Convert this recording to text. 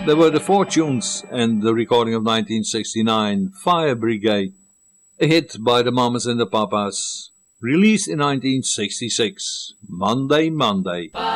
There were the Fortunes and the recording of 1969, Fire Brigade, a hit by the Mamas and the Papas, released in 1966, Monday, Monday.